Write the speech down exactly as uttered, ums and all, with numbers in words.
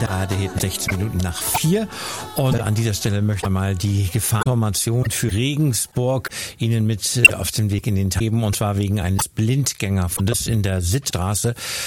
Gerade sechzehn Minuten nach vier. Und an dieser Stelle möchte ich mal die Gefahrinformation für Regensburg Ihnen mit auf den Weg in den Tag geben. Und zwar wegen eines Blindgängerfundes in der Sittstraße.